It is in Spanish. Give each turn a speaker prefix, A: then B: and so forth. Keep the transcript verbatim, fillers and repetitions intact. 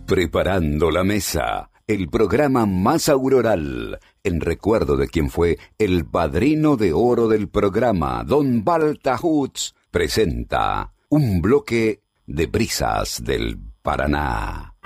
A: Preparando la mesa, el programa más auroral, en recuerdo de quien fue el padrino de oro del programa, don Balta Hutz, presenta un bloque de brisas del Paraná.